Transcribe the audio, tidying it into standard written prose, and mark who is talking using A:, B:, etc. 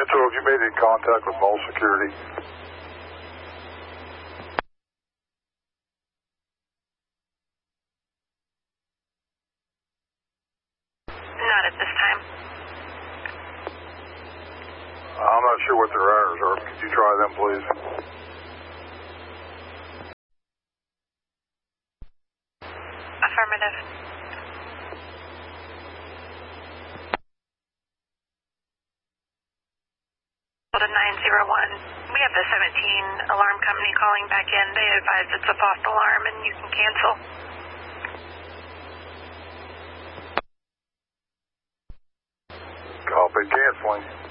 A: So have you made any contact with mall security?
B: Not at this time.
A: I'm not sure what their hours are. Could you try them, please?
B: Affirmative. To 901. We have the 17 alarm company calling back in. They advise it's a false alarm and you can cancel.
A: Copy, canceling.